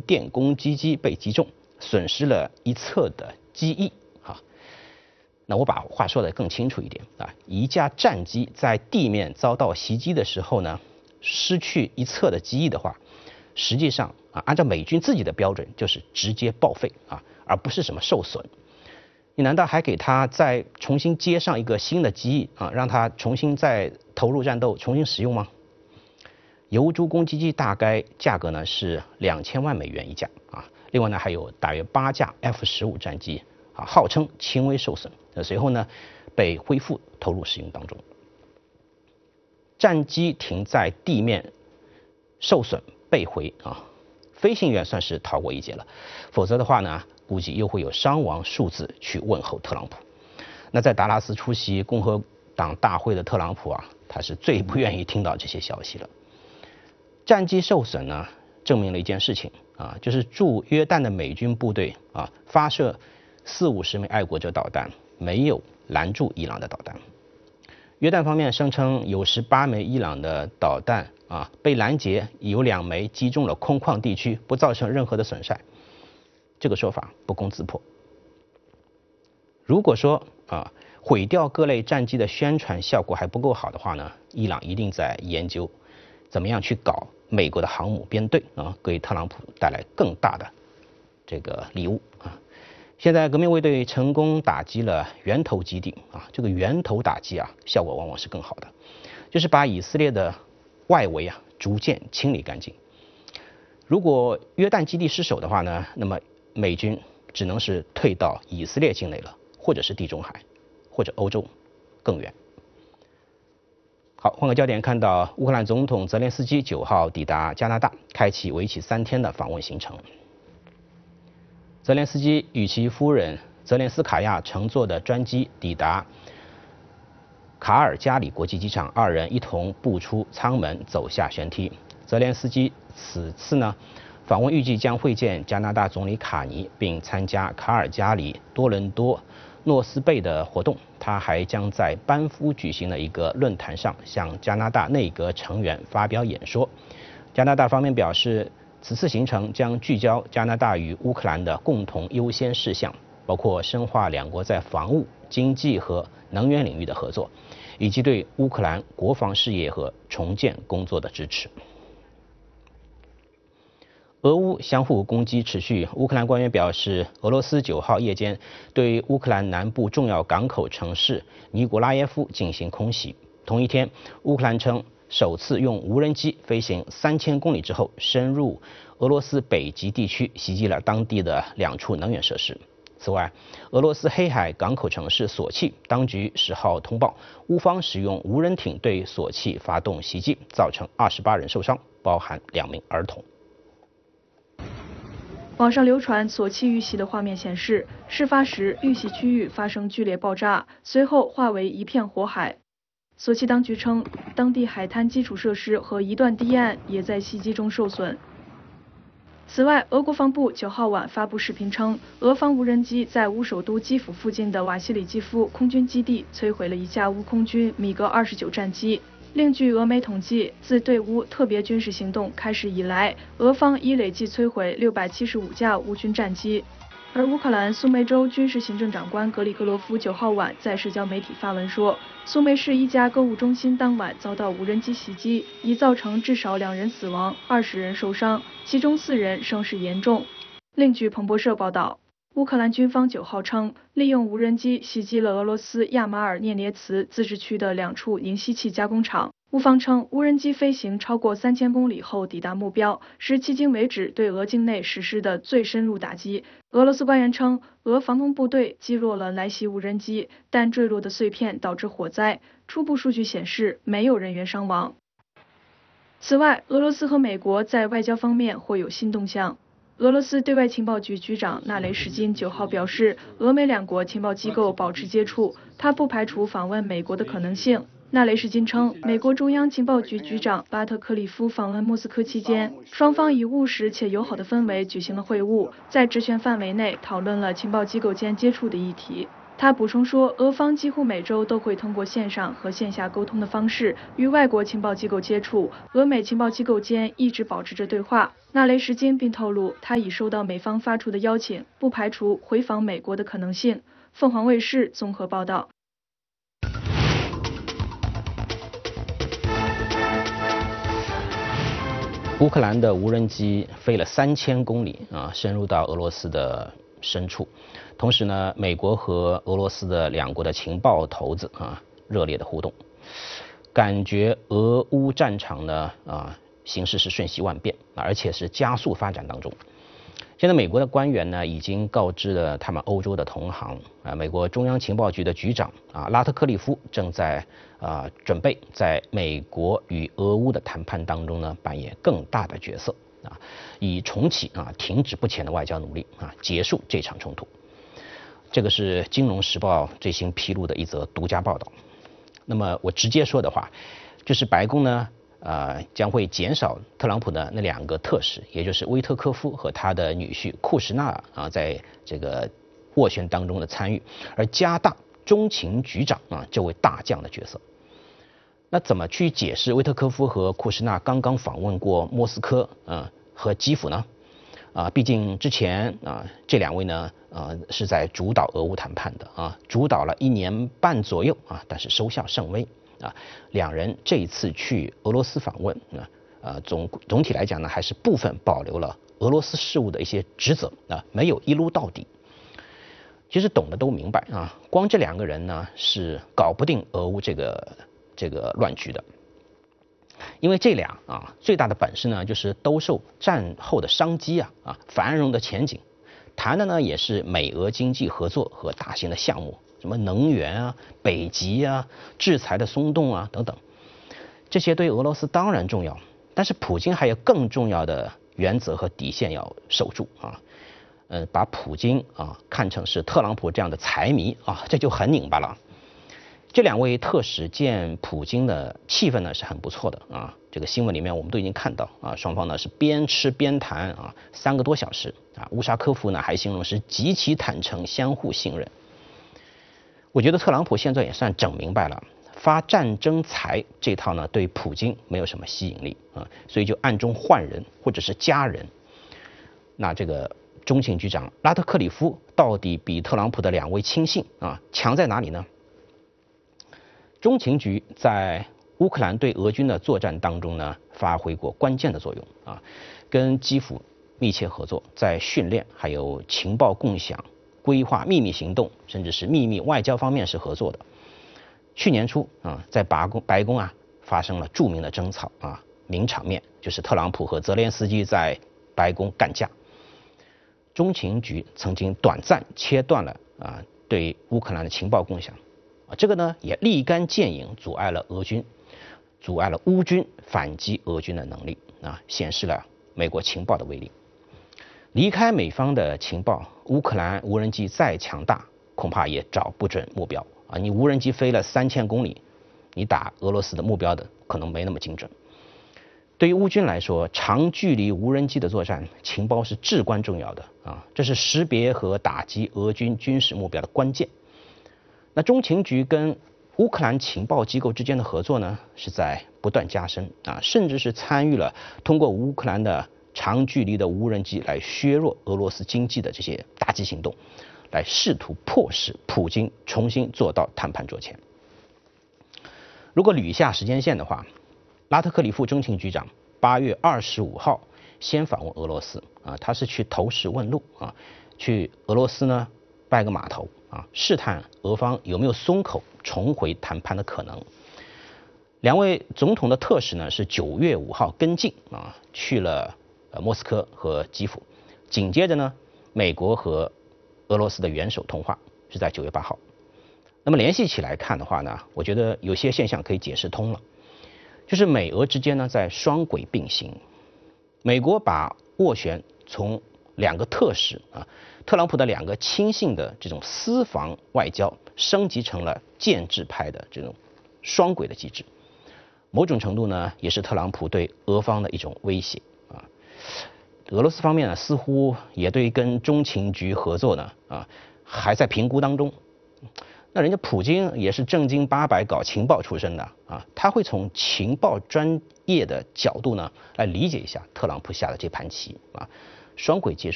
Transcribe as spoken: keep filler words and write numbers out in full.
电攻击机被击中，损失了一侧的机翼。啊，那我把话说得更清楚一点啊，一架战机在地面遭到袭击的时候呢，失去一侧的机翼的话，实际上啊，按照美军自己的标准，就是直接报废啊，而不是什么受损。你难道还给他再重新接上一个新的机翼啊，让他重新再投入战斗，重新使用吗？疣猪攻击机大概价格呢是两千万美元一架啊，另外呢还有大约八架 F 十五战机啊，号称轻微受损，那随后呢被恢复投入使用当中。战机停在地面受损被毁啊，飞行员算是逃过一劫了，否则的话呢，估计又会有伤亡数字去问候特朗普。那在达拉斯出席共和党大会的特朗普啊，他是最不愿意听到这些消息了。战机受损呢，证明了一件事情啊，就是驻约旦的美军部队啊发射四五十枚爱国者导弹，没有拦住伊朗的导弹。约旦方面声称有十八枚伊朗的导弹啊被拦截，有两枚击中了空旷地区，不造成任何的损伤。这个说法不攻自破。如果说啊毁掉各类战机的宣传效果还不够好的话呢，伊朗一定在研究怎么样去搞美国的航母编队啊，给特朗普带来更大的这个礼物啊。现在革命卫队成功打击了源头基地啊，这个源头打击啊，效果往往是更好的，就是把以色列的外围啊逐渐清理干净。如果约旦基地失守的话呢，那么美军只能是退到以色列境内了，或者是地中海，或者欧洲更远。好，换个焦点，看到乌克兰总统泽连斯基九号抵达加拿大，开启为期三天的访问行程。泽连斯基与其夫人泽连斯卡娅乘坐的专机抵达卡尔加里国际机场，二人一同步出舱门，走下舷梯。泽连斯基此次呢访问预计将会见加拿大总理卡尼，并参加卡尔加里、多伦多、诺斯贝的活动。他还将在班夫举行的一个论坛上向加拿大内阁成员发表演说。加拿大方面表示，此次行程将聚焦加拿大与乌克兰的共同优先事项，包括深化两国在防务、经济和能源领域的合作，以及对乌克兰国防事业和重建工作的支持。俄乌相互攻击持续，乌克兰官员表示，俄罗斯九号夜间对乌克兰南部重要港口城市尼古拉耶夫进行空袭。同一天，乌克兰称首次用无人机飞行三千公里之后，深入俄罗斯北极地区，袭击了当地的两处能源设施。此外，俄罗斯黑海港口城市索契当局十号通报，乌方使用无人艇对索契发动袭击，造成二十八人受伤，包含两名儿童。 网上流传索契遇袭的画面显示，事发时遇袭区域发生剧烈爆炸，随后化为一片火海。索契当局称，当地海滩基础设施和一段堤岸也在袭击中受损。此外，俄国防部九号晚发布视频称，俄方无人机在乌首都基辅附近的瓦西里基夫空军基地摧毁了一架乌空军米格二十九战机。另据俄媒统计，自对乌特别军事行动开始以来，俄方已累计摧毁六百七十五架乌军战机。而乌克兰苏梅州军事行政长官格里戈罗夫九号晚在社交媒体发文说，苏梅市一家购物中心当晚遭到无人机袭击，已造成至少两人死亡，二十人受伤，其中四人伤势严重。另据彭博社报道，乌克兰军方九号称，利用无人机袭击了俄罗斯亚马尔涅涅茨自治区的两处银锡器加工厂。乌方称，无人机飞行超过三千公里后抵达目标，是迄今为止对俄境内实施的最深入打击。俄罗斯官员称，俄防空部队击落了来袭无人机，但坠落的碎片导致火灾。初步数据显示，没有人员伤亡。此外，俄罗斯和美国在外交方面或有新动向。俄罗斯对外情报局局长纳雷什金九号表示，俄美两国情报机构保持接触，他不排除访问美国的可能性。纳雷什金称，美国中央情报局局长巴特克里夫访问莫斯科期间，双方以务实且友好的氛围举行了会晤，在职权范围内讨论了情报机构间接触的议题。 他补充说，俄方几乎每周都会通过线上和线下沟通的方式与外国情报机构接触，俄美情报机构间一直保持着对话。纳雷什金并透露，他已收到美方发出的邀请，不排除回访美国的可能性。凤凰卫视综合报道。 乌克兰的无人机飞了三千公里啊，深入到俄罗斯的深处。同时呢，美国和俄罗斯的两国的情报头子啊，热烈的互动，感觉俄乌战场呢啊形势是瞬息万变，而且是加速发展当中。现在美国的官员呢已经告知了他们欧洲的同行啊，美国中央情报局的局长啊拉特克利夫正在啊准备在美国与俄乌的谈判当中呢扮演更大的角色啊，以重启啊停止不前的外交努力啊，结束这场冲突。这个是《金融时报》最新披露的一则独家报道。那么我直接说的话，就是白宫呢，呃，将会减少特朗普的那两个特使，也就是威特科夫和他的女婿库什纳啊，在这个斡旋当中的参与，而加大中情局长啊这位大将的角色。那怎么去解释威特科夫和库什纳刚刚访问过莫斯科啊和基辅呢？啊，毕竟之前啊这两位呢，呃是在主导俄乌谈判的啊，主导了一年半左右啊，但是收效甚微啊。两人这一次去俄罗斯访问啊，呃总总体来讲呢，还是部分保留了俄罗斯事务的一些职责啊，没有一撸到底。其实懂的都明白啊，光这两个人呢是搞不定俄乌这个这个乱局的。因为这俩啊最大的本事呢，就是兜售战后的商机啊啊繁荣的前景，谈的呢也是美俄经济合作和大型的项目，什么能源啊、北极啊、制裁的松动啊等等，这些对俄罗斯当然重要，但是普京还有更重要的原则和底线要守住啊，呃，把普京啊看成是特朗普这样的财迷啊，这就很拧巴了。这两位特使见普京的气氛呢是很不错的啊，这个新闻里面我们都已经看到啊，双方呢是边吃边谈啊，三个多小时啊，乌沙科夫呢还形容是极其坦诚，相互信任。我觉得特朗普现在也算整明白了，发战争财这套呢对普京没有什么吸引力啊，所以就暗中换人或者是加人。那这个中情局长拉特克里夫到底比特朗普的两位亲信啊强在哪里呢？中情局在乌克兰对俄军的作战当中呢，发挥过关键的作用啊，跟基辅密切合作，在训练还有情报共享、规划秘密行动，甚至是秘密外交方面是合作的。去年初啊，在白宫白宫啊发生了著名的争吵啊，名场面就是特朗普和泽连斯基在白宫干架。中情局曾经短暂切断了啊对乌克兰的情报共享。啊，这个呢也立竿见影，阻碍了俄军，阻碍了乌军反击俄军的能力啊，显示了美国情报的威力。离开美方的情报，乌克兰无人机再强大，恐怕也找不准目标啊！你无人机飞了三千公里，你打俄罗斯的目标的可能没那么精准。对于乌军来说，长距离无人机的作战，情报是至关重要的啊，这是识别和打击俄军军事目标的关键。那中情局跟乌克兰情报机构之间的合作呢，是在不断加深啊，甚至是参与了通过乌克兰的长距离的无人机来削弱俄罗斯经济的这些打击行动，来试图迫使普京重新坐到谈判桌前。如果捋一下时间线的话，拉特克里夫中情局长八月二十五号先访问俄罗斯啊，他是去投石问路啊，去俄罗斯呢拜个码头。啊，试探俄方有没有松口重回谈判的可能。两位总统的特使呢是九月五号跟进啊，去了呃莫斯科和基辅。紧接着呢，美国和俄罗斯的元首通话是在九月八号。那么联系起来看的话呢，我觉得有些现象可以解释通了，就是美俄之间呢在双轨并行。美国把斡旋从两个特使啊。特朗普的两个亲信的这种私房外交升级成了建制派的这种双轨的机制，某种程度呢也是特朗普对俄方的一种威胁啊。俄罗斯方面呢似乎也对跟中情局合作呢啊还在评估当中那人家普京也是正经八百搞情报出身的啊，他会从情报专业的角度呢来理解一下特朗普下的这盘棋啊，双轨结束。